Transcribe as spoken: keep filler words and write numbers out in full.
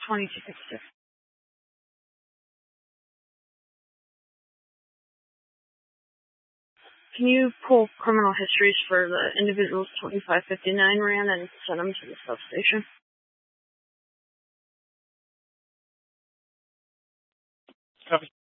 twenty-two fifty-six. Can you pull criminal histories for the individuals twenty-five fifty-nine ran and send them to the substation? Copy.